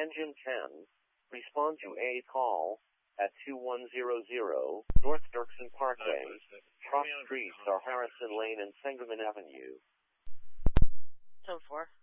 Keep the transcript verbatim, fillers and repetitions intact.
Engine ten, respond to a call at two one zero zero North Dirksen Parkway, Cross Street, Sir Harrison Lane, and Sangamon Avenue. ten four.